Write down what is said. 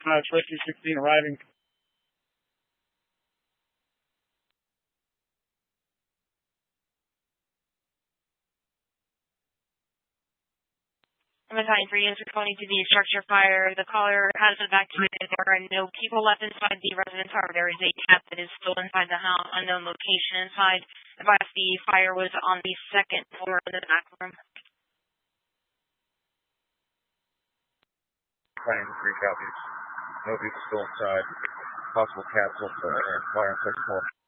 Rescue 16 arriving. Battalion 3 is responding to the structure fire. The caller has evacuated. There are no people left inside the residence. However, there is a cat that is still inside the house. Unknown location inside. Advise the fire was on the second floor of the back room. Battalion 3 copies. No people still inside. Possible cat still fire on second floor.